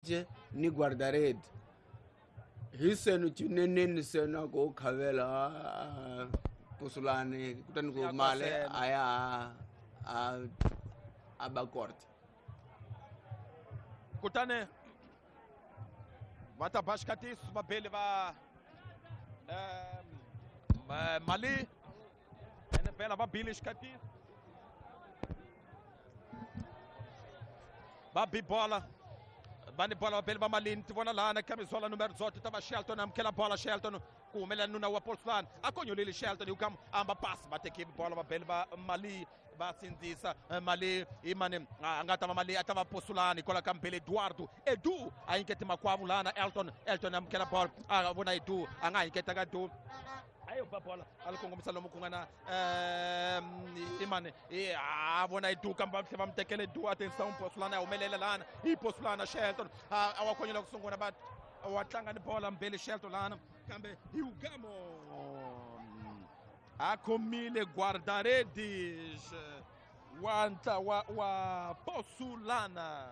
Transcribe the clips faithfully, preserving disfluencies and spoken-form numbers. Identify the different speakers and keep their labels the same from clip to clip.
Speaker 1: ni guarda-rede. Hisenu chineneni sena ko khavela Pusulani kutani ko male aya a abakorte.
Speaker 2: Kutane Vata Bashkatis Babele va Mali ene bela va Bilish Katis Babi bola Bani bola bele va Mali tivona lá na camisola número dezoito tava Shelton amkela bola Shelton kumela nuna wa Pusulan akonyo lili Shelton ukam amba pass bate ke bola va bele va Mali basinzisa Mali imane angatava Mali atava Pusulani kola kampele Eduardo Edu ainkete makwavu lana Elton Elton amkela bola avona Edu anga ainkete Edu ayo bola alokongomisa lomo kungana imane avona Edu kamba bamtekele Edu atenção Pusulana umelela lana i Pusulana Shelton awakonyela kusunguna bat watlanga ni bola mbele Shelton lana kambe iugamo akomile guarda-redes wanta wa, wa Pusulana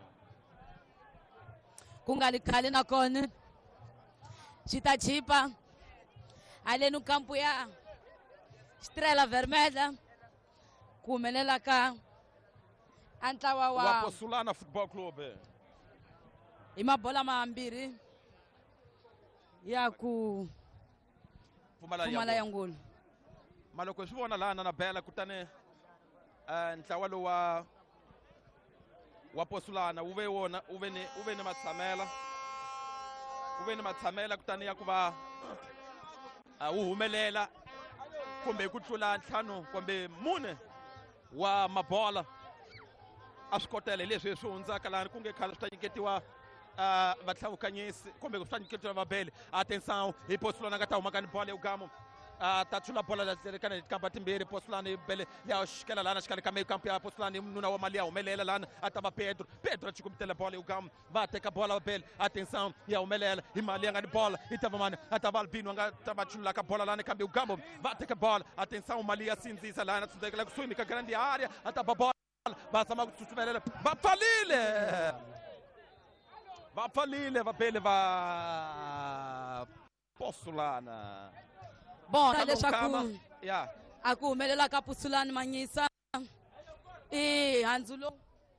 Speaker 3: kungalikali nakona Chitachipa ali no campo ya Estrela Vermelha kumelela ka antlawa wa
Speaker 2: wa Pusulana Football Club
Speaker 3: imabola mambiri ya ku Fumala Yangulu
Speaker 2: maloko swi vona lana na bela kutane ntlawa lo wa wa Pusulana uve wona uve ni uve ni matsamela uve ni matsamela kutane ya kuva u humelela kumbe ku tlula ntlhanu kumbe mune wa mabola a swi kotela leswi swi hundzaka lana ku nge khala swi ta nyiketiwa vatlhavukanyisi kumbe ku swi ta nyiketiwa vabele atenção hi Pusulana nga ta humaka ni bola eugamo ta tshula bola lekana tikamba timbirhi Pusulana bele ya xikela lana xikarhi ka meio campo ya Pusulana nuna wa Mali ya humelela lana a ta va Pedro Pedro a chikumitela bola eugamo va teka bola bele atenção ya humelela hi Mali ya nga ni bola i ta va mani a ta va Albino nga ta va tshulaka bola lana kambe eugamo va teka bola atenção Mali ya sindzisa lana tsundzekela kusuhi ni ka grande área a ta va bola va zama ku tsutsumelela va pfalile va pfalile vabele va Pusulana.
Speaker 3: Bom, leswaku
Speaker 2: yeah
Speaker 3: aku humelela ka Pusulana Manyisa i Handzulo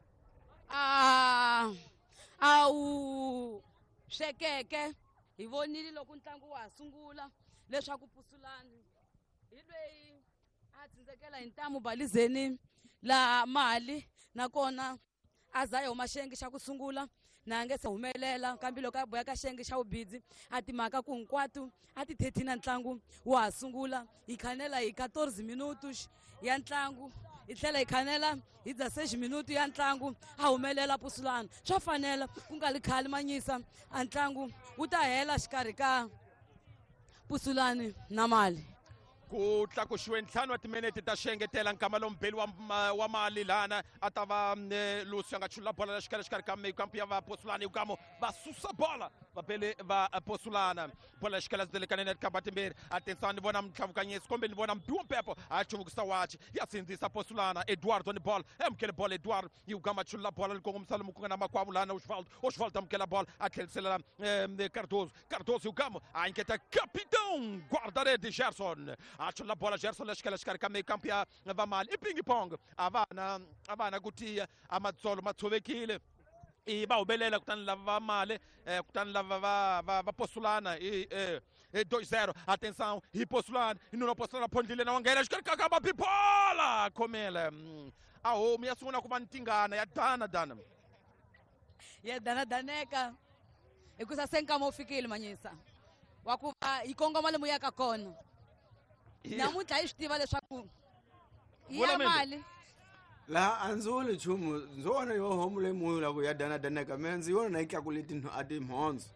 Speaker 3: a a u swekeke hi vonile loko ntlangu wa sungula leswaku Pusulana hi lweyi a tsindzekela hi ntamu balizeni la Mali nakona aza hi huma xengi xa ku sungula na nge se humelela kambe loko a boya ka xengi xa vubidzi a timhaka ku hinkwatu a ti thirteen na ntlangu wa sungula hi khanela hi fourteen minutos ya ntlangu hi tlhela hi khanela hi dzaseji minuto ya ntlangu a humelela Pusulana swa fanela ku nga li khali Manyisa a ntlangu wu ta hela xikarhi ka Pusulana na Mali
Speaker 2: ku tlakuxiwe ntlhanu wa timinete ta xengetela nkama lombeli wa, wa Mali lana a ta va Lucio a nga chula bola la xikarhi xikarhi ka meio campo ya va Pusulana eugamo va susa bola vabele va Pusulana bola xikala zidelekane tikamba timbirhi atenção ni vona mtlhavukanyisi kumbe ni vona mbiwa mpepo a chuvukisa wachi ya sindzisa Pusulana Eduardo ni bola amukele bola Eduardo eugamo a chula bola likongomisa lomu ku nga na makwavu lana Osvaldo Osvaldo amukela bola a tlhelisela Cardoso Cardoso eugamo a nyiketa capitão guarda-rede Gerson a chula bola Gerson la xikala xikarhi ka meio campo ya va Mali i ping pong a vana a vana ku tiya a matsolo ma tshovekile i va humelela kutani lava va Mali kutani lava va va va Pusulana i two zero atenção hi Pusulana i nuna Pusulana phondlile na wangena xikarhi ka ka babi bola khomele a homu ya sungula ku va ntingana ya dana dana
Speaker 3: ya dana daneka hikusa se nkama wu fikile Manyisa wa ku va hi kongoma lomu ya ka kona namuntlha hi swi tiva leswaku ya Mali
Speaker 1: la anzuli chumu nzona yo homu le moyo la ku ya dana daneka menzi yona na itlakuleti no ati mhonzo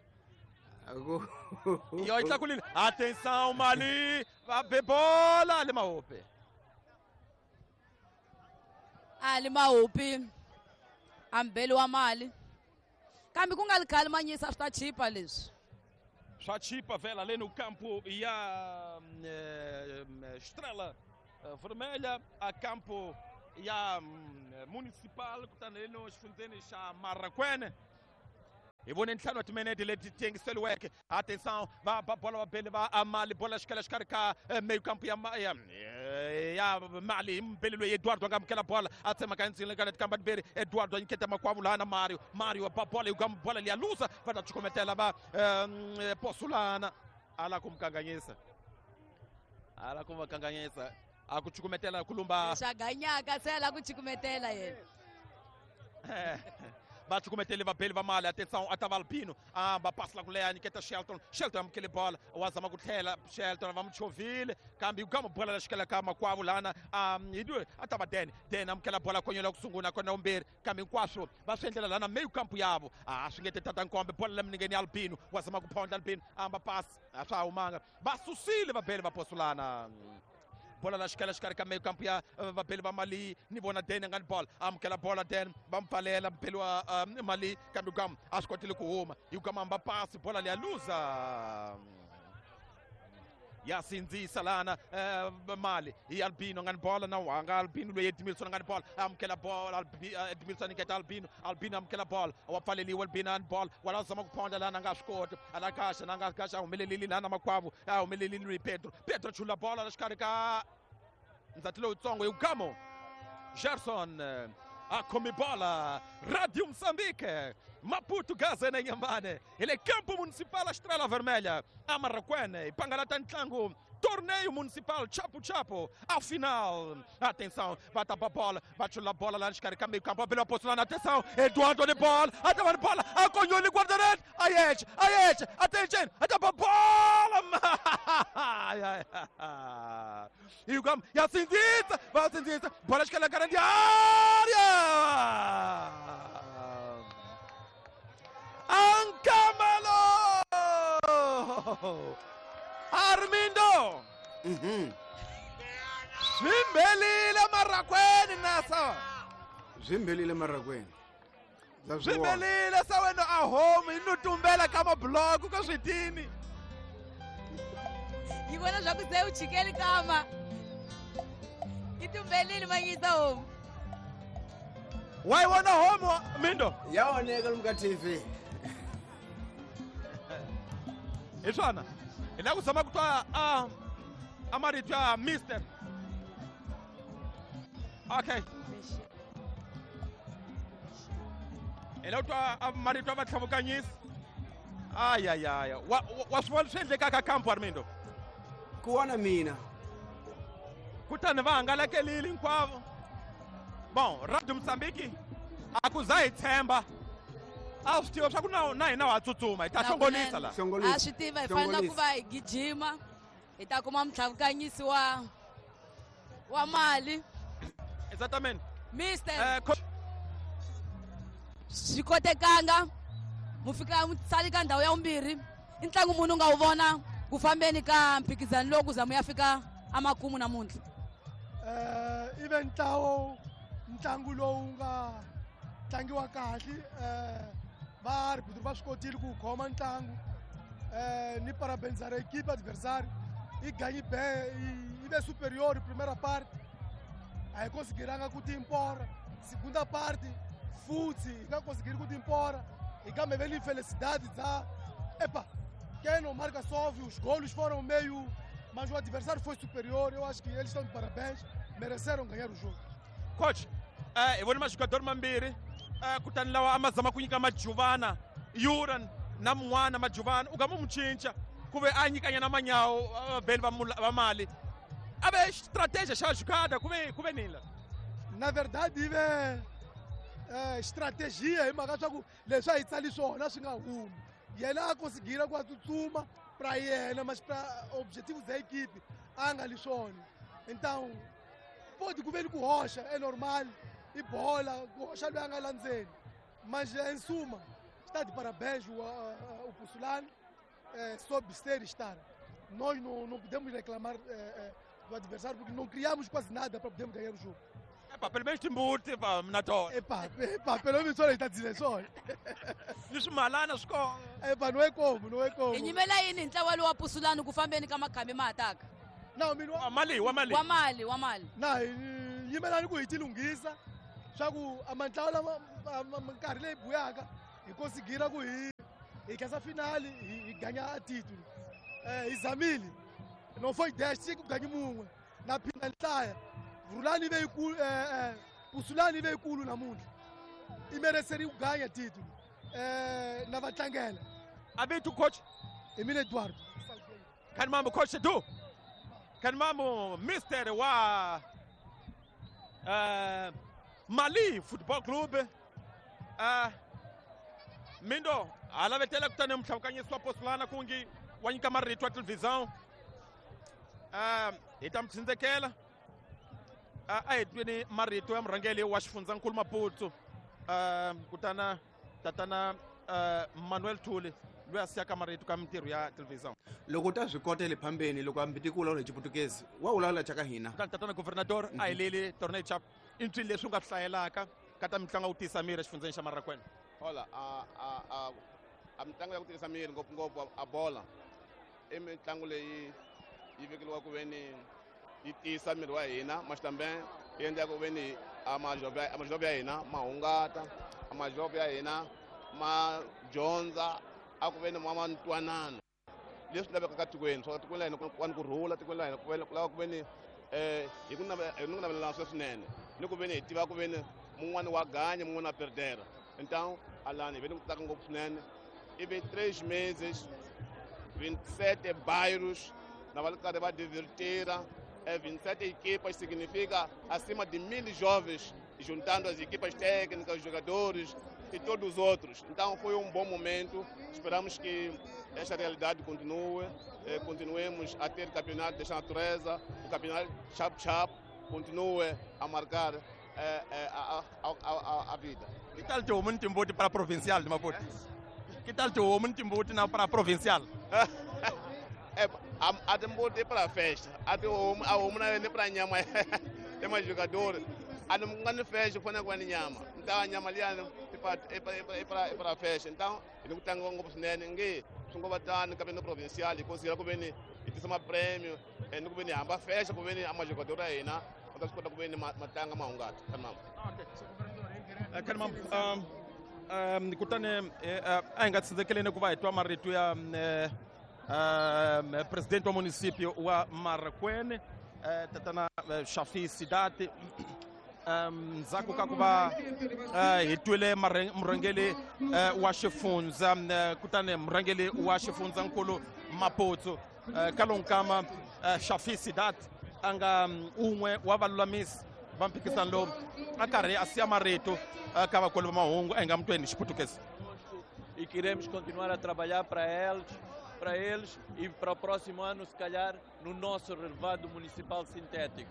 Speaker 2: yo itlakulile atenção Mali va bebola le mahope
Speaker 3: ali mahopi ambeli wa Mali kambe ku nga likhali Manyisa swi ta chipa leswi
Speaker 2: swa chipa vela ali no campo ya Estrela Vermelha a campo ya municipal kutani no xifundzeni xa Marakwene hi vone ntlhanu wa timinete leti tengiseliweke. Atenção, va va bola va bele va Mali, bola xikala xikarhi ka meio campo ya ma- ya ya Mali, mbele loyi Eduardo a nga amukela bola a tsemaka endzeni ka tikamba timbirhi. Eduardo a nyiketa makwavo laha na Mario, Mario ba bola yi gama bola liya luza va ta cukumetela va em, Posulana ala ku mkanganyisa ala ku vakanganyisa a ku cukumetela ku lumba
Speaker 3: Xaganyaka se la ku chikumetela yena.
Speaker 2: va cukumetele vabeli va Mali. Atenção, atava Albino amba passa lá com Leia, nyiketa Shelton, Shelton amukele bola wazama ku tlhela Shelton va muchovile kambe ugama bola la xikala ka makwavo lana hi loyi a ta va Den Den amukela bola konyola ku sungula kona vumbirhi kambe hinkwaswo va swi endlela lana meio campo yavo a swi nge te tata nkombe bola la minengeni ya Albino wazama ku phondla Albino amba pasi a swa ha humanga va susile vabeli va Posulana. Bola la xikala xikarhi ka meio campo ya vabeli va Mali ni vona Den a nga ni bola amukela bola Den va mpfalela mpeli wa um, Mali kambe ugama a swi kotile ku huma hi ugama amba pasi bola liya luza ya sindzisa lana uh, Mali hi Albino a nga ni bola na wanga Albino loyi Edmilson a nga ni bola amukela bola Albi- uh, Edmilson a nyiketa Albino Albino amukela bola wa pfaleliwa Albino a ni bola wala zama ku phondla lana a nga swi koti ala kaxa na nga kaxa a humelelile lana makwavo a humelelile loyi Pedro Pedro a chula bola la xikarhi ka ndzati lowutsongo hi ugamo Gerson eh, a come bola Radio Moçambique Maputo Gaza na Inhambane. Ele é campo municipal Estrela Vermelha Amarraquene e Pangalata ntlangu torneio municipal Chapo Chapo ao final. Atenção, vai tapar a bola, bate a bola lá no esquerdo, meio campo, pela Posulana. Atenção, Eduardo de bola, atava a bola, a Conholi guarda-rede, Aiete, Aiete, atenção, atava a bola. Ai, ai, ai. E o Gam, e a Sindita, vai a Sindita, bola esquerda, grande área. Ancamalo! Armindo!
Speaker 1: Mhm.
Speaker 2: Swimbelile Marraquene nasa!
Speaker 1: Zwimbelile Marraquene. Za swi vona.
Speaker 2: Swimbelile sa wena a home ino tumbela ka mablog ka switini.
Speaker 3: Yi vona swa ku se u chikeli kama. Yi tumbelile manyisa homu.
Speaker 2: Why wanna home Mindo?
Speaker 1: Ya oneka lomu ka T V.
Speaker 2: Hi swona. Hi la ku zama ku twa a a marito ya Mister. Okay. Hi la ku twa a marito ya vatlhavukanyisi. Ay ay ay. Wa wa swi vona swi endleka ka campo Armindo.
Speaker 1: Ku vona mina.
Speaker 2: Kutani va hangalakelile hinkwavo. Bom, Radio Moçambique a ku za hi tshemba. A swi tiva swa ku na na hina wa tsutsuma hi ta hlongolisa la.
Speaker 1: Hlongolisa.
Speaker 3: A swi tiva hi fanele ku
Speaker 1: Hlongolisa.
Speaker 3: va hi gijima hi ta kuma mutlhavukanyisi wa wa mali.
Speaker 2: Exatamente.
Speaker 3: Mister
Speaker 2: Eh co-
Speaker 3: swi kotekanga mu fika mu sali ka ndhawu ya vumbirhi i ntlangu munhu u nga wu vona ku fambeni ka mphikizano lowu ku za mu ya fika amakumu namuntlha.
Speaker 4: eh ibe ntlawo ntlangu lowu nga tlangiwa kahle eh va arbitro va swi kotile ku khoma ntlangu eh ni parabenzara equipe adversário i ganhe bem i ve superior primeira parte a hi conseguiranga ku timpora segunda parte futhi hi nga conseguir ku timpora hi kambe vele infelicidade dza epa quem não marca sofre, os golos foram meio mas o adversário foi superior, eu acho que eles estão de parabéns, mereceram ganhar o jogo.
Speaker 2: coach eh hi vone maxikadori mambirhi eh kutani lawa a ma zama ku nyika majuvana Yuran na mun'wana majuvana u nga mu cinca ku ve a nyikanyana manyawu vabeli va mula- va Mali a ve estratégia xa jogada ku ve ku ve nila.
Speaker 4: Na verdade, ive eh, estratégia hi mhaka swa ku leswi a hi tsali swona swi nga humi yena a conseguira ku a tsutsuma para yena mas para objetivos da equipe a nga li swona então pode ku ve ni ku hoxa é normal i bola ku hoxa loyi a nga la ndzeni mas em suma está de parabéns o, uh, o Posulano eh, soube ser estar nós não, não podemos reclamar eh, eh, do adversário porque não criamos quase nada para podermos ganhar o jogo.
Speaker 2: Epa, pelo menos timbuti va na tona
Speaker 4: Epa, epa, pelo menos só ele está dizendo só.
Speaker 2: ni swimalana swi kona.
Speaker 4: Epa, não é como, não é como.
Speaker 3: hi nyimela yini hi ntlawa lowu wa Pusulani ku fambeni ka makhambi ma ha taka
Speaker 4: Não, minu,
Speaker 2: Wa mali wa mali
Speaker 3: wa mali wa mali.
Speaker 4: na yimelani ku hi tilunghisa swa ku a mantlawa lama nkarhi leyi buyaka hi conseguira ku hi e que essa final e, e ganhar título. É, Izamili, não foi dez, cinco ganhamos na penalidade. Vrulani veio culo, é, é, Pusulani veio culo na mundo. E mereceria ganhar título. É, na Vatangela.
Speaker 2: Habito coach.
Speaker 4: Emílio Eduardo.
Speaker 2: Kan mambo coach do. Kan mambo mister wa uh, Mali Football Club. Uh, Mindo, alavetela kutane mthamkanyiswa Pusulana kungi wanyika marito ya televisão. Uh, itamtsinzekela. Uh, ayetweni marito ya mrangeli wa xifundzakulu Maputo. Uh, kutana tatana uh, Manuel Thuli loyi a siyaka marito ka mintirho ya televisão.
Speaker 1: Loko ta swi kotele phambeni loko ambitikula le Chiputukezi wa vulavula chaka hina.
Speaker 2: Kutani tatana governador a heleli torneio chap intwi leswi nga hlayelaka ka ta mitlangu ya ku tiyisa miri exifundzeni xa Marakwena.
Speaker 5: Olha, a a a a mitlangu ya ku tiyisa miri ngopfungopfu a bola i mitlangu leyi yi vekeliwa ku veni yi tiyisa miri wa hina mas também yi endla ku veni a majovha ya hina ma hungata a majovha ya hina ma dyondza a ku veni ma ntwanano leswi lavekaka tikweni swa tikweni la hina kwani ku rhula tikweni la hina ku lava ku veni um hi ku navelelana sweswinene ni ku veni hi tiva ku veni mun'wani wa ganya mun'wani wa perdera então alani hi veni ku tsaka ngopfu swinene ivi três meses vinte e sete bairros na va karhi va divertira é vinte e sete equipas significa acima de mil jovens juntando as equipas técnicas, os jogadores e todos os outros. Então foi um bom momento. Esperamos que esta realidade continue, eh, continuemos a ter campeonato desta natureza, o campeonato Chap-Chap continue a marcar eh, eh, a, a, a, a vida.
Speaker 2: Que tal teu homem timbuti para a provincial de Maputo? Que tal teu homem timbuti para a provincial?
Speaker 5: É, a timbuti para a festa, a homem não é para a nhama, é mais jogador. A não é festa, foi na nhama. Então a nhama ali é para a festa. Então, ele está com um cinema, ninguém, se não está no campeonato provincial, ele considera que vem e tem uma prêmio, e não vem a festa, que vem a uma jogadora aí, né? Então, se pode vem uma tanga uma ungata, canam.
Speaker 2: Canam, um, kutane, ainda se daquele que vai tomar reto ya presidente do município wa Marakwena, tatana Shafi Sidati. Um, zaku kakuba uh, hitwele mrangeli uh, wa xifunza uh, kutane mrangeli wa xifunza nkulu Maputo uh, kalonkama uh, Shafi Sidat anga um, un'we wa valulamisi va mphikizano lowu a karhi a siya marito uh, ka vakulu va mahungu a hi nga mutweni Xiputukezi.
Speaker 6: E queremos continuar a trabalhar para eles, para eles e para o próximo ano, se calhar, no nosso relevado municipal sintético.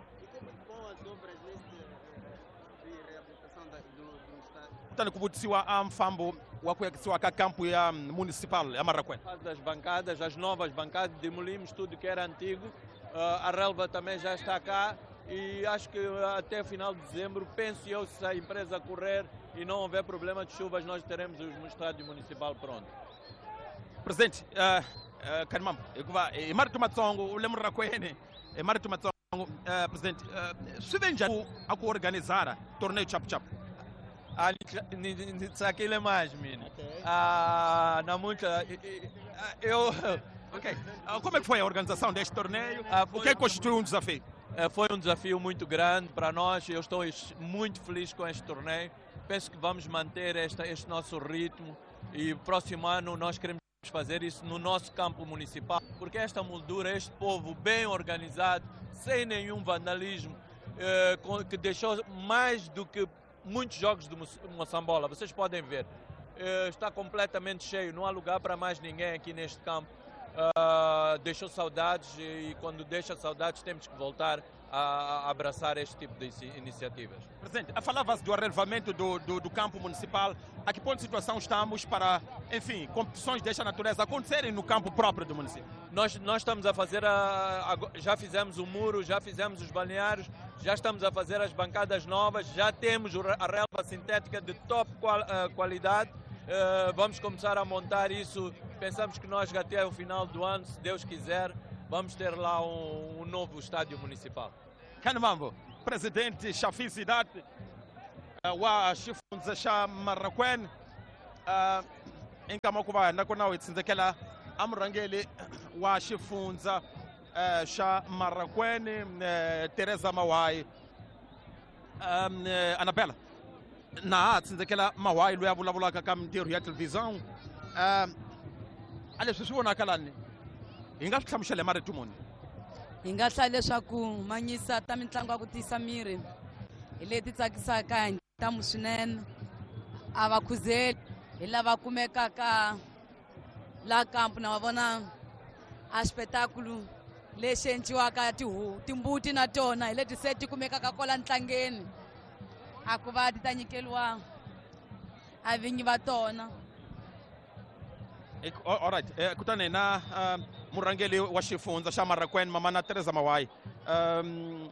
Speaker 2: Kutani kubutisiwa a mfambo wa kuyakisiwa ka campo ya municipal ya Marakwena.
Speaker 6: Das bancadas, as novas bancadas, demolimos tudo que era antigo, uh, a relva também já está cá e acho que até final de dezembro, penso eu, se a empresa correr e não houver problema de chuvas, nós teremos o estádio municipal pronto.
Speaker 2: Presidente, uh, uh, Kanimam, e Marito Matsongo, o lembro Rakwene, e Marito Matsongo, uh, presidente, uh, se vem já a organizar torneio Chap-Chap?
Speaker 6: Ah, aquilo é mais, menino. Ah, não muita. Eu.
Speaker 2: Ok. Uh, como é que foi a organização deste torneio?
Speaker 6: Ah,
Speaker 2: o que é que constituiu um desafio?
Speaker 6: Foi um desafio muito grande para nós. Eu estou muito feliz com este torneio. Penso que vamos manter esta, este nosso ritmo e próximo ano nós queremos fazer isso no nosso campo municipal, porque esta moldura, este povo bem organizado, sem nenhum vandalismo, eh, que deixou mais do que muitos jogos de Moçambola, vocês podem ver, uh, está completamente cheio, não há lugar para mais ninguém aqui neste campo. Uh, deixou saudades e quando deixa saudades temos que voltar a, a abraçar este tipo de iniciativas.
Speaker 2: Presidente, falava-se do arrelvamento do, do, do campo municipal. A que ponto de situação estamos para, enfim, competições desta natureza acontecerem no campo próprio do município?
Speaker 6: Nós, nós estamos a fazer, a, a, já fizemos o muro, já fizemos os balneários, já estamos a fazer as bancadas novas, já temos a relva sintética de top qual, uh, qualidade. Uh, vamos começar a montar isso. Pensamos que nós até o final do ano, se Deus quiser, vamos ter lá um, um novo estádio municipal.
Speaker 2: Kanimambo, presidente Shafi Sidat wa xifunza xa Marakwena, inkama ku va na ku na hi tsindzekela amurhangeli wa xifundza eh, xa Marakweni eh, Teresa Mawai um, eh, Annabella na ha tsindzekela Mawai loyi a vulavulaka ka mintirho ya television um, a leswi swi vonaka lani hi nga swi hlamusela hi marito muni
Speaker 3: hi nga hlaya leswaku manyisa ta mitlangu ya ku tiyisa miri hi leti tsakisaka hi ntamu swinene a va khuzeli hi lava kumekaka la kampu na va vona a xipetakulu lexi endliwaka tihu timbuti na tona hi leti se ti kumekaka kwala ntlangeni a ku va ti ta nyikeliwa a vinyi va tona.
Speaker 2: Alright, eh, kutani na uh, murhangeli wa xifundza xa Marakweni mamana Teresa Mawai um,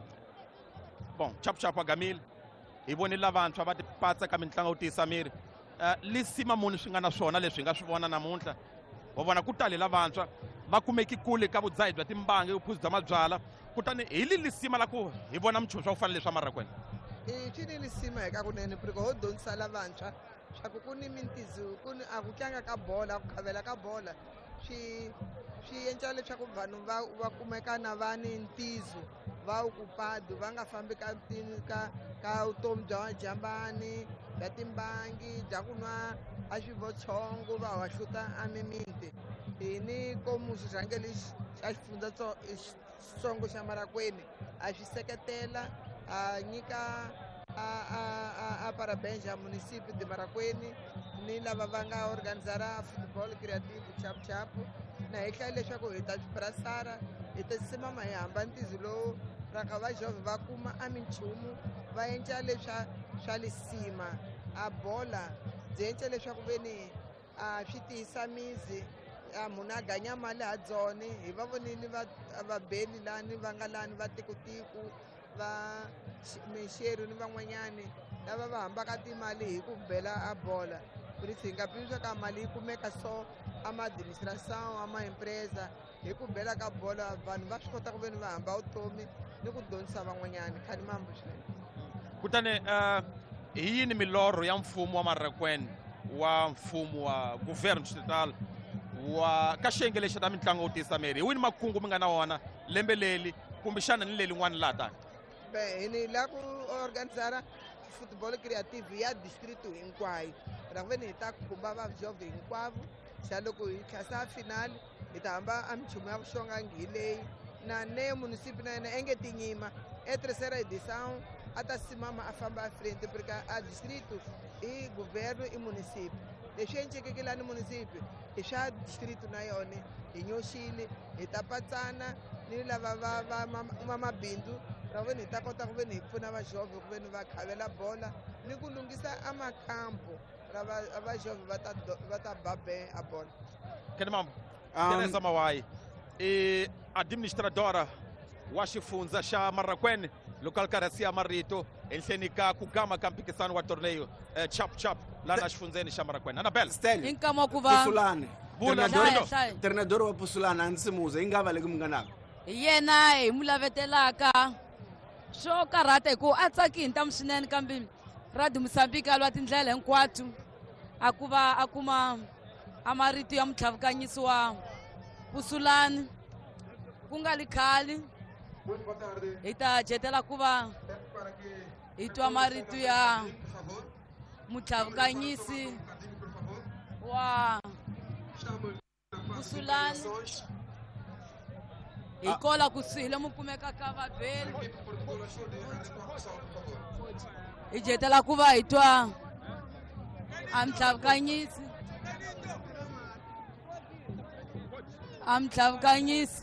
Speaker 2: bon chap chap wa Gamile hi vonile lavantshwa va tipatsa ka mitlangu yo tiyisa miri uh, lisima muni swi nga na swona leswi hi nga swi vona namuntlha wa vona ku tali lavantshwa va kumeki kule ka vudzahi bya timbangi vuphuzi bya mabyala kutani hi li lisima la ku hi vona minchumu swa ku fana leswi Marakweni
Speaker 7: i swi ni lisima hi ka kunene priko ho dyondzisa lavantshwa swa ku ku ni mintizo ku ni a ku tlanga ka bola ku khavela ka bola swi swi endla leswaku vanhu va va kumeka na va ni ntizo va okupado va nga fambi ka ka ka vutomi bya jambani bya timbangi bya ku nwa a swivotshongo va wa hluta a mimiti hi ni komu xirhangeli xa xifundzatsongo xa Marakweni a swi seketela a nyika a a a a parabenja municipio de Marakweni ni lava va nga organizara football creative chap chap na hi hlaya leswaku hi ta brasara hi ta simama hi hamba ntizi lowu raka va jove va kuma a minchumu va endla leswa swa lisima a bola byi endla leswaku veni a swi tiyisa mizi a munhu a ganya mali ha dzoni hi va vonile vabeli lani va nga lani va tikutiku va mixeri ni van'wanyani lava va hambaka timali hi ku bela a bola kulisi hi nga pimisa ka mali yi kumeka so ama-administration ama-empresa hi ku bela ka bola vanhu va swi kota ku veni va hamba vutomi ni ku dyondzisa van'wanyani khani mambo swinene
Speaker 2: kutani uh, hi yini milorho ya mfumo wa Marakweni wa mfumo wa governo xital wa ka xiyenge lexi ta mitlangu yo tiyisa miri hi wini makungu mi nga na wona lembe leli kumbexana ni lelin'wana laha tani
Speaker 7: be hi ni la ku organizara football creative ya district hinkwayo ra ku veni hi ta khumba va jove hinkwavo xa loko hi tlhasa final hi ta hamba a minchumu ya vuxongangi hi leyi na ne municipio na yena enge tinyima e terceira edição a ta simama a famba a frente porque a distrito i governo i municipio leswi endlekeke lani municipio i swa distrito na yone hi nyoxile hi ta patsana ni lava va va mabindzu ra veni hi ta kota ku veni hi pfuna va jove ku veni va khavela bola ni ku lunghisa a makampo ra va jove va ta va ta babe a bola
Speaker 2: kene mambo Teresa Mawai e administradora wa xifundza xa Marakweni local karasiya marito enhleni ka ku gama ka mpikisano wa torneio eh, chap chap lana xifundzeni xa Marakweni Annabella
Speaker 3: hi nkama ku va
Speaker 1: Pusulane treinador wa Pusulane a ndzi muze hi nga va leki mi nga naka
Speaker 3: hi yena hi mu lavetelaka swo karhata hi ku a tsaki hi ntamu swinene kambe radio Mozambique a lwa tindlela hinkwato a ku va a kuma a marito ya mutlhavukanyisi wa Pusulane ku nga li khali hi ta jetela ku va hi twa marito ya mutlhavukanyisi wa Pusulane hi kola ku sihile mu kumeka ka vabeli hi jetela ku va hi twa a mutlhavukanyisi a mutlhavukanyisi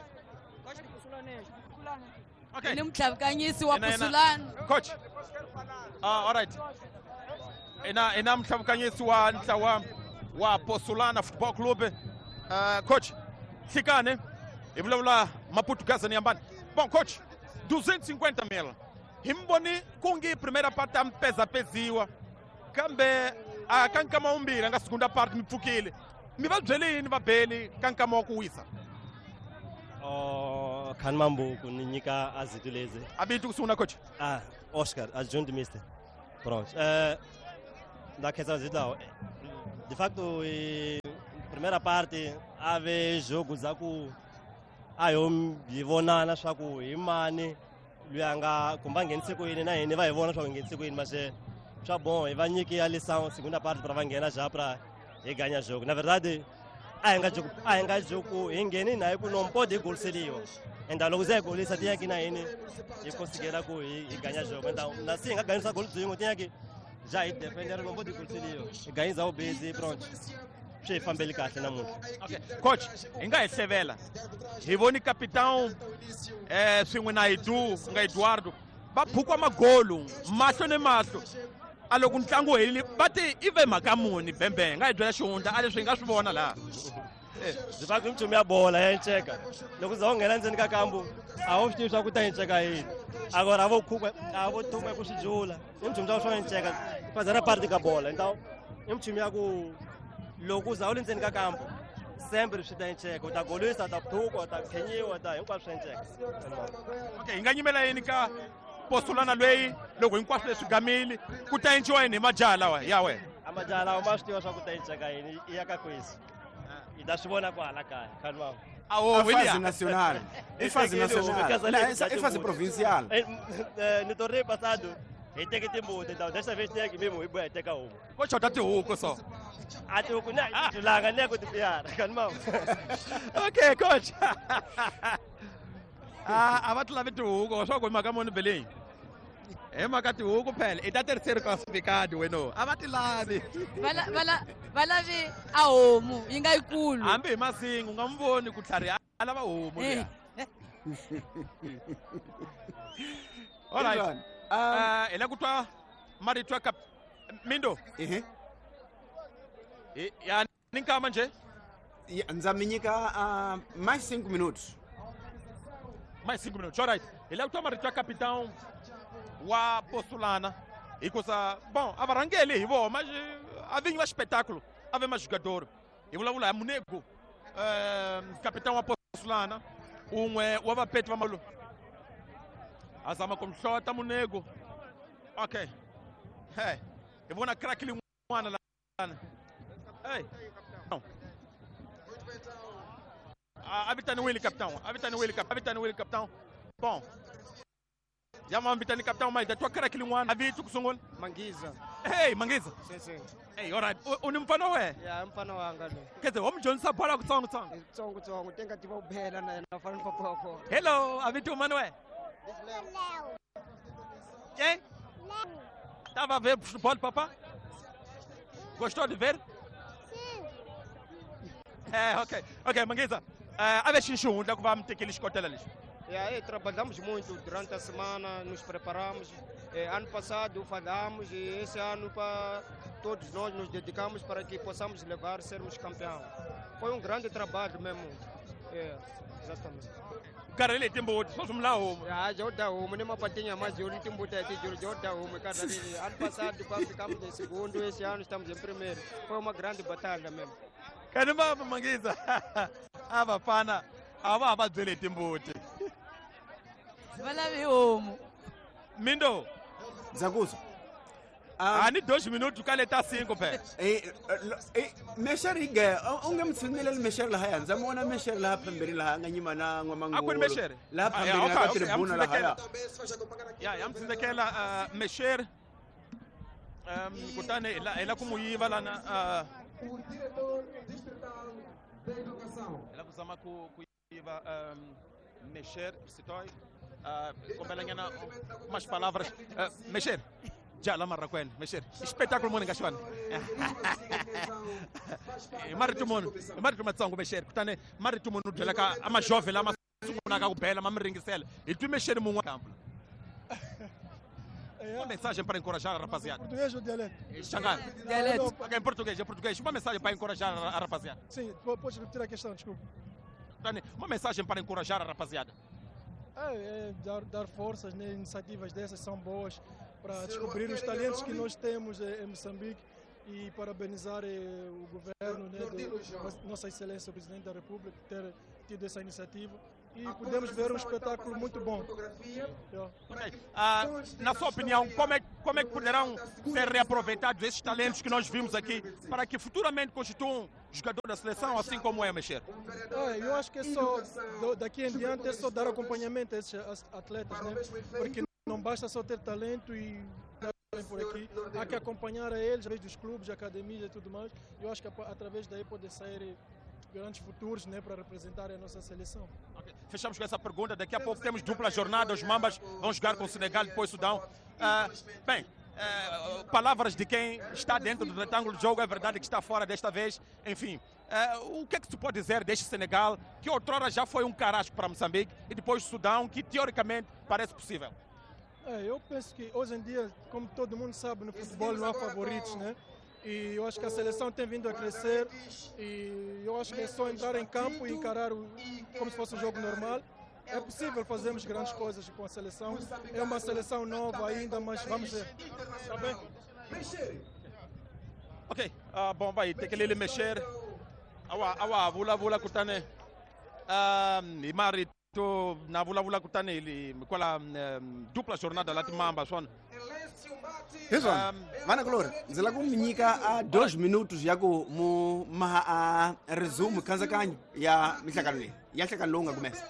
Speaker 2: okay
Speaker 3: ni mutlhavukanyisi wa Pusulane
Speaker 2: coach uh, all right ina ina mutlhavukanyisi wa ntlawa wa Pusulane Football Club uh, coach Hlikane hi vulavula maportuguesa ni yambani bom coach duzentos e cinquenta mil hi mi voni ku ngi primeira parte a mi pezapeziwa kambe a ka nkama wumbirhi a nga segunda parte mi pfukile mi va byele yini vabeli ka nkama wa ku wisa
Speaker 8: Oh, khani mambo ku ni nyika azito lezi.
Speaker 2: a vito ku sungula coach
Speaker 8: Ah, Oscar, adjunct mister. Pronto. Eh, da khetsa zidlawo de facto, e, primeira parte, havia jogos aku ayo yivona swa ku hi mani loyi a nga kumba nghenise ku yini na hina va hi vona swa ku nghenise ku yini mas swa bom hi va nyiki a lição segunda parte para va nghena já para hi ganha jogo. Na verdade, a hi nga jogo a hi nga jogo hi ngheni na hi ku não pode goliseriwa. Então logo zé golisa tinha que na hina hi conseguira ku hi hi ganha jogo. Então na sim nga ganhisa gol zinho tinha que já hi defender não pode goliseriwa. Hi ganhisa o base e pronto. Swi hi fambeli kahle namuntlha.
Speaker 2: Okay. Coach, hi nga hi hlevela hi voni capitão eh swin'we na Edu nga Eduardo va phukwa magolu mahlo ni mahlo a loko ntlangu helini va ti i ve mhaka muni bembe nga hi byela xihundla a leswi hi nga swi vona laha
Speaker 8: De facto, o time é bola, é checa. Logo só ngena ndzeni ka kambu a wu swi tivi swa ku ta hi cheka yini. Agora a vo khuka a vo tuma ku swi jula i mutshumi swa swa hi cheka fazana parte ka bola. Então i mutshumi ya ku loko za u le ndzeni ka kambu sempre swi ta hi cheka u ta golisa u ta phuka u ta khenyiwa u ta hinkwaswo swi hi cheka.
Speaker 2: Okay, hi nga nyimela yini ka postulana lweyi loko hinkwaswo leswi gamile ku ta enciwa yini hi majaha lawa ya wena
Speaker 8: A majaha lawa ma swi tiva swa ku ta hi cheka yini i ya ka kwesi. I ta swi vona kwala kaya khani mama.
Speaker 2: awo
Speaker 1: A fase
Speaker 2: William
Speaker 1: nacional. É fase nacional. Não, essa é fase provincial.
Speaker 8: No torneio passado hi teke timbuti então dessa vez tinha que mesmo hi boya hi teka homu.
Speaker 2: ko xota tihuku so
Speaker 8: A tihuku na hi julanga ni ya ku ti piyara khani mama.
Speaker 2: okay coach ah a va ti lavi tihuku swa ku hi mhaka muni beleni hi mhaka tihuku phela i ta tirhiseri classificado weno a va ti lavi
Speaker 3: Vala vala valavi a homu yi nga yikulu.
Speaker 2: hambi hi masingu u nga n'wi voni ku tlhari a lava homu liya alright
Speaker 1: Ivan,
Speaker 2: Ah, hi la ku twa marito ya kap Mindo
Speaker 1: ehe.
Speaker 2: hi- ya ni nkama nje
Speaker 1: Ya, ndza mi nyika ah, mais cinco minutos.
Speaker 2: mais cinco minutos alright hi la ku twa marito ya capitão wa postulana hikusa bom a varhangeli hi vona mas a vinyi va espetáculo a ve mais jogador hi vulavula hi Munego eh, capitão wa postulana un'we wa vapeti va malu a zama ku mhlota Munego okay hey hi vona crack lin'wana lana hey no. a a vitaniwile capitão a vitaniwile cap a vitaniwile capitão bom ya ma vitani capitão mas twa crack lin'wana a vito ku sungula
Speaker 9: Mangiza.
Speaker 2: hey Mangiza
Speaker 9: Sim, sim.
Speaker 2: hey alright u ni mfana we
Speaker 9: Ya mfana wanga lo.
Speaker 2: keze wa mjonisa bola ku tsongo tsongo
Speaker 9: Tsongo tsongo tenga tiva u bela na na fana papa wako.
Speaker 2: hello a vito mano we quem tava a ver futebol papá gostou de ver é ok ok Mangiza uh, a ver xinxunda que vamos ter que escotela ali
Speaker 9: Ya, é, trabalhamos muito durante a semana, nos preparamos. É, ano passado falhamos e esse ano para todos nós nos dedicamos para que possamos levar, sermos campeão. Foi um grande trabalho mesmo. É, exatamente.
Speaker 2: cara ele tem boa só vamos lá o
Speaker 9: Ya, já da uma, nem uma patinha mais, eu não tenho muito aqui, já da uma, cada vez. Ano passado quando ficamos em segundo, esse ano estamos em primeiro. Foi uma grande batalha mesmo.
Speaker 2: caramba Mangiza ava pana ava ava dzele timbuti
Speaker 3: Valavi homu.
Speaker 2: Mindo
Speaker 1: Zaguso.
Speaker 2: ah ni dois minutos kale ta cinco pé
Speaker 1: Eh, eh, mesher higa, unge mtsinile mesher la haya. Ndza muona mesher la pembeni la nga nyima na ngwa
Speaker 2: Akuni mesher?
Speaker 1: La
Speaker 2: Ah,
Speaker 1: pembeni
Speaker 2: yeah,
Speaker 1: la
Speaker 2: okay, okay,
Speaker 1: tribuna la haya.
Speaker 2: ya ya mtsinzekela uh, mesher um, kutane ela ela kumuyiva lana uh, ela kuzama ku kuyiva um, mesher sitoi uh, kombela nyana umas palavras uh, mesher jala marra kwena mesher espetáculo moni ngashwana marito moni marito matsongo mesher kutane marito moni udlela ka ama jovem lama sunguna ka kubela mamringisela hi twi mesher mun'we campo uma mensagem para encorajar a rapaziada
Speaker 4: Português ou dialeto?
Speaker 2: Xangana
Speaker 3: Dialeto.
Speaker 2: okay, em português em português uma mensagem para encorajar a rapaziada
Speaker 4: Sim, po- pode repetir a questão, desculpa.
Speaker 2: Tani, uma mensagem para encorajar a rapaziada
Speaker 4: É, é dar, dar forças, né? Iniciativas dessas são boas para descobrir os talentos que nós temos eh, em Moçambique e parabenizar eh, o governo, né, do, Nossa Excelência o Presidente da República por ter tido essa iniciativa e podemos ver um espetáculo muito bom. Yeah.
Speaker 2: okay. uh, na sua opinião como é como é que poderão ser reaproveitados esses talentos que nós vimos aqui para que futuramente constituam jogador da seleção, assim como é mexer?
Speaker 4: É, eu acho que é só, do- daqui em diante, é só dar acompanhamento a esses as- atletas, né? Porque não basta só ter talento e darem por aqui. Há que acompanhar a eles, através dos clubes, academias e tudo mais. Eu acho que apa- através daí pode sair grandes futuros, né, para representar a nossa seleção.
Speaker 2: Ok, fechamos com essa pergunta. Daqui a pouco temos dupla jornada. Os Mambas vão jogar com o Senegal, depois Sudão. Ah, bem, ah, palavras de quem está dentro do retângulo de jogo. É verdade que está fora desta vez. Enfim, ah, o que é que se pode dizer deste Senegal, que outrora já foi um carrasco para Moçambique, e depois Sudão, que teoricamente parece possível?
Speaker 4: É, eu penso que hoje em dia, como todo mundo sabe, no futebol não há favoritos, né? E eu acho que a seleção tem vindo a crescer e eu acho que é só entrar em campo e encarar o, como se fosse um jogo normal. É possível fazermos grandes coisas com a seleção. É uma seleção nova ainda, mas vamos ver. Tá bem?
Speaker 2: Ok, ah, bom, vai ter que ele mexer. Awa, awa, vula vula kutane. Ah, imari to na vula vula kutane ili kwala um, dupla jornada lá de Mamba swan.
Speaker 1: Hezona, vana Glória, ndzi lava ku mi nyika a dois minutos ya ku mu maha a resume kanzakanyo ya mihlangano leyi ya nhlangano lowu nga kumesa.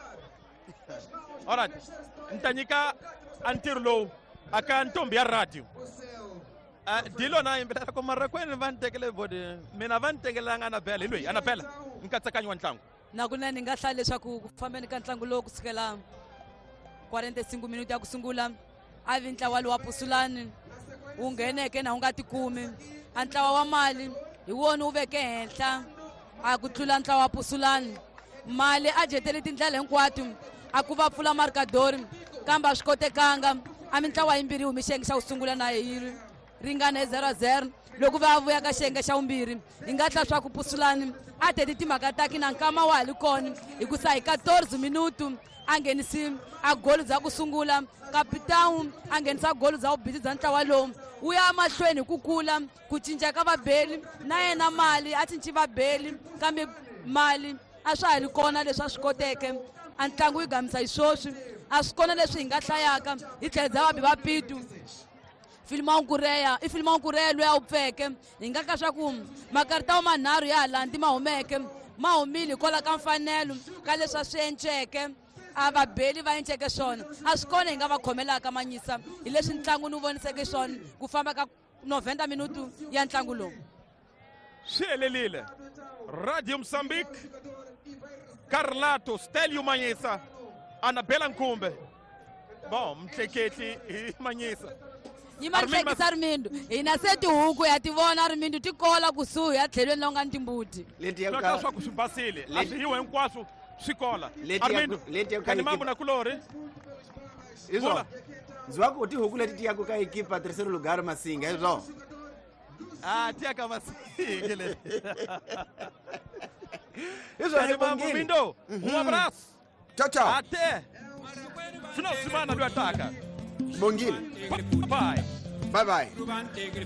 Speaker 2: Alright, ntanyika antirho lowu aka ntombi ya radio. Ah, dilo na imbela ko marakweni va ntekele bodi. Mina va ntekelanga Anabela, hi loyi Anabela, nkatsakanyo wa ntlangu.
Speaker 3: nakunene ni nga hlaya leswaku ku fambeni ka ntlangu lowu kusukela quaranta-cinco minuti ya ku sungula a vi ntlawa wa pusulani wu ngheneke na wu nga tikumi a ntlawa wa mali hi wona wu veke henhla a ku tlula ntlawa wa pusulani mali a jetele tindlela hinkwato a ku va pfula marikadori kambe a swi kotekanga a mitlawa yimbirhi humi xiyenge xa ku sungula na hi ringane zero zero loko va vuya ka xiyenge xa vumbirhi hi nga tla swa ku pusulani a teti timhaka taki na nkama wa ha ri kona hikusa hi catorze minutu a nghenisi a golu bya ku sungula kapitanu a nghenisa golu bya vubihi bya ntlawa lowu wu ya mahlweni hi ku kula ku cinca ka vabeli na yena mali a cinci vabeli kambe mali a swa ha ri kona leswi a swi koteke a ntlangu yi gamisa hi swoswi a swi kona leswi hi nga hlayaka hi tlhelo bya vabi va pitu filima unkureya i filima unkureya loyi a wu pfeke hi nga ka swa ku makarita wa manharhu ya halandi ma humeke ma humile hikwalaho ka mfanelo ka leswi a swi enceke a vabeli va enceke swona a swi kona hi nga va khomelaka manyisa hi leswi ntlangu ni wu voniseke swona ku famba ka noventa minutu ya ntlangu lowu
Speaker 2: Swi helelile. Radio Moçambique, Carlato, Stélio Manyisa, Anabela Nkumbe. Bom, mtleketli hi Manyisa.
Speaker 3: yi ma hlekisa rimindu hina se tihuku ya ti vona rimindu ti kola kusuhi ya tlhelweni la ku nga ni timbuti
Speaker 1: Leti ya ku
Speaker 2: Loko
Speaker 1: ka
Speaker 2: swa ku swi basile, a
Speaker 1: Leti-
Speaker 2: swi yiwe hinkwaswo swi kola.
Speaker 1: Leti ya ku-
Speaker 2: Armindo,
Speaker 1: leti ya ku ka
Speaker 2: kani
Speaker 1: yi-
Speaker 2: mambo na kulori.
Speaker 1: izwo ndzi va ku tihuku leti ti yaku ka ekipa terceiro lugar masinga izwo.
Speaker 2: Ah, tia ka masinga le.
Speaker 1: Izwo
Speaker 2: Kani
Speaker 1: hi
Speaker 2: mambo
Speaker 1: bongile.
Speaker 2: Mindo, um abraço.
Speaker 1: Tchau tchau.
Speaker 2: Até final de semana do ataca.
Speaker 1: Bongile.
Speaker 2: Bye.
Speaker 1: Bye bye.